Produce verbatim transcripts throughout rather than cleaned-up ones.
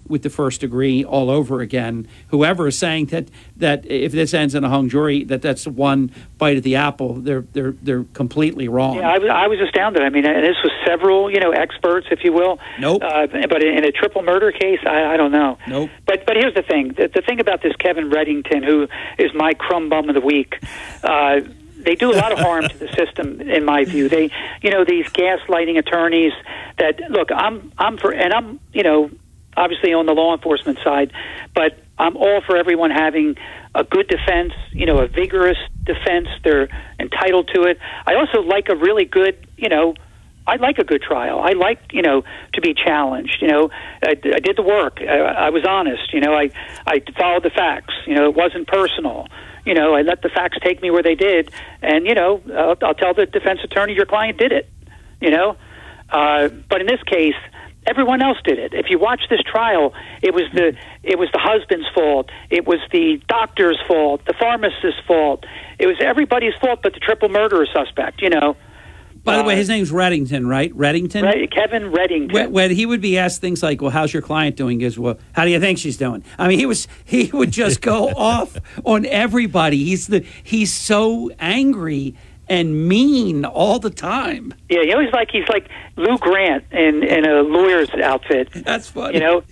with the first degree all over again. Whoever is saying that that if this ends in a hung jury, that that's one bite at the apple, they're they're they're completely wrong. Yeah, I was I was astounded. I mean, and this was several, you know, experts, if you will. Nope. Uh, but in a triple murder case, I, I don't know. Nope. But but here's the thing: the, the thing about this Kevin Reddington, who is my crumb bum of the week. Uh, They do a lot of harm to the system, in my view. They, you know, these gaslighting attorneys that look. I'm, I'm for, and I'm, you know, obviously on the law enforcement side, but I'm all for everyone having a good defense. You know, a vigorous defense. They're entitled to it. I also like a really good, you know, I like a good trial. I like, you know, to be challenged. You know, I, I did the work. I, I was honest. You know, I, I followed the facts. You know, it wasn't personal. You know, I let the facts take me where they did, and you know, I'll, I'll tell the defense attorney your client did it. You know, uh, but in this case, everyone else did it. If you watch this trial, it was the it was the husband's fault, it was the doctor's fault, the pharmacist's fault. It was everybody's fault, but the triple murderer suspect. You know. By the uh, way, his name's Reddington, right? Reddington? Right, Kevin Reddington. When, when he would be asked things like, well, how's your client doing? He goes, well, how do you think she's doing? I mean, he was he would just go off on everybody. He's the he's so angry and mean all the time. Yeah, you know, he's like he's like Lou Grant in, in a lawyer's outfit. That's funny. You know,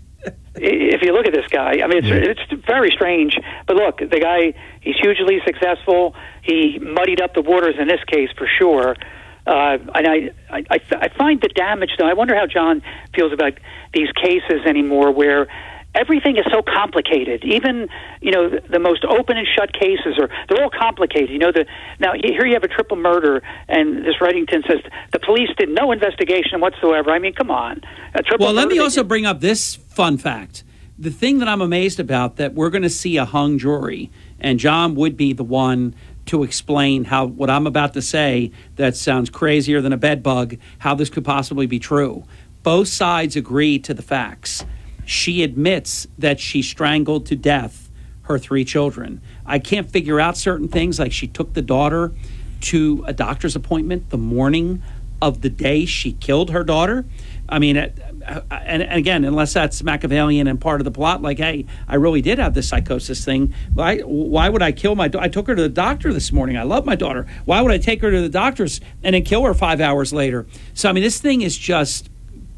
if you look at this guy, I mean, it's, it's very strange. But look, the guy, he's hugely successful. He muddied up the waters in this case for sure. Uh, and I, I, I find the damage, though. I wonder how John feels about these cases anymore where everything is so complicated. Even, you know, the, the most open and shut cases are, they're all complicated. You know, the, now here you have a triple murder, and this Reddington says the police did no investigation whatsoever. I mean, come on. A triple well, let murder, me also did, bring up this fun fact. The thing that I'm amazed about, that we're going to see a hung jury, and John would be the one to explain how what I'm about to say that sounds crazier than a bed bug, how this could possibly be true. Both sides agree to the facts. She admits that she strangled to death her three children. I can't figure out certain things, like she took the daughter to a doctor's appointment the morning of the day she killed her daughter. I mean, and again, unless that's Machiavellian and part of the plot, like, hey, I really did have this psychosis thing. Why, why would I kill my daughter? I took her to the doctor this morning. I love my daughter. Why would I take her to the doctor's and then kill her five hours later? So, I mean, this thing is just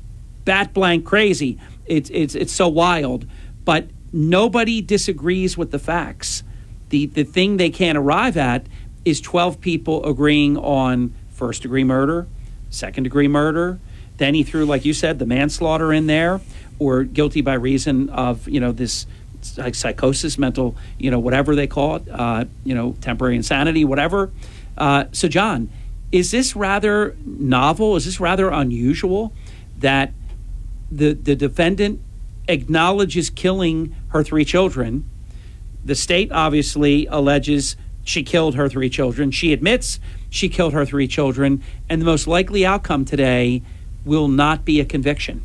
bat blank crazy. It's it's it's so wild. But nobody disagrees with the facts. The the thing they can't arrive at is twelve people agreeing on first degree murder, second degree murder. Then he threw, like you said, the manslaughter in there, or guilty by reason of, you know, this like psychosis, mental, you know, whatever they call it, uh, you know, temporary insanity, whatever. Uh, so, John, is this rather novel? Is this rather unusual that the the defendant acknowledges killing her three children? The state obviously alleges she killed her three children. She admits she killed her three children, and the most likely outcome today will not be a conviction.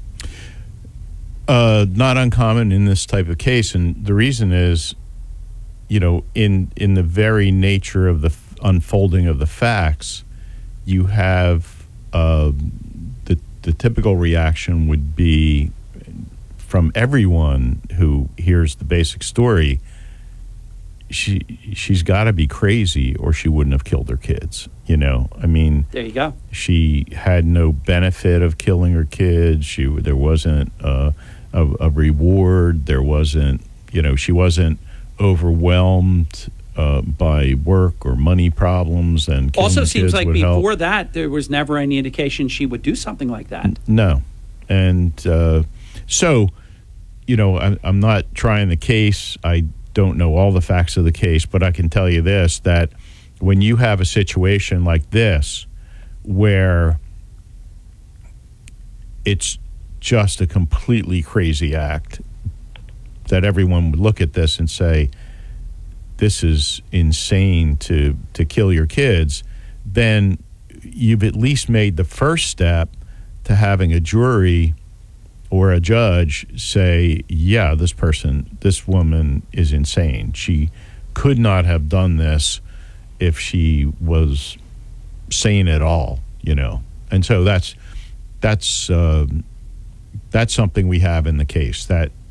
Uh, not uncommon in this type of case, and the reason is, you know, in in the very nature of the f- unfolding of the facts, you have uh, the the typical reaction would be from everyone who hears the basic story. She she's got to be crazy, or she wouldn't have killed her kids. You know, I mean, there you go. She had no benefit of killing her kids. She there wasn't uh, a, a reward. There wasn't, you know, she wasn't overwhelmed uh, by work or money problems. And killing also the seems kids like would before help. that there was never any indication she would do something like that. No, and uh, so, you know, I'm, I'm not trying the case. I don't know all the facts of the case, but I can tell you this, that when you have a situation like this where it's just a completely crazy act, that everyone would look at this and say, this is insane to, to kill your kids, then you've at least made the first step to having a jury or a judge say, yeah, this person, this woman is insane. She could not have done this if she was sane at all, you know. And so that's that's uh, that's something we have in the case, that